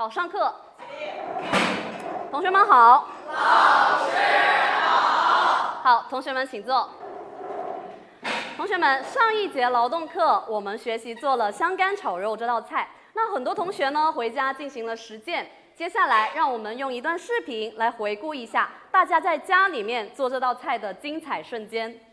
好，上课。同学们好。老师好。好，同学们请坐。同学们，上一节劳动课我们学习做了香干炒肉这道菜，那很多同学呢回家进行了实践。接下来，让我们用一段视频来回顾一下大家在家里面做这道菜的精彩瞬间。